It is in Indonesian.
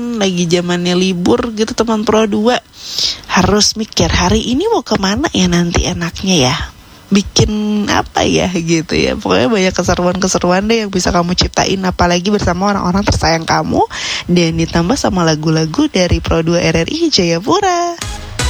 lagi zamannya libur gitu teman Pro 2, harus mikir hari ini mau kemana ya nanti enaknya ya, bikin apa ya gitu ya. Pokoknya banyak keseruan-keseruan deh yang bisa kamu ciptain, apalagi bersama orang-orang tersayang kamu, dan ditambah sama lagu-lagu dari Pro 2 RRI Jayapura.